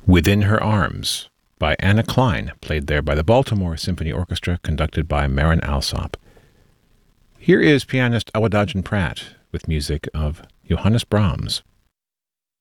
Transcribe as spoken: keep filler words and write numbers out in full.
Within Her Arms by Anna Klein, played there by the Baltimore Symphony Orchestra, conducted by Marin Alsop. Here is pianist Awadagin Pratt with music of Johannes Brahms.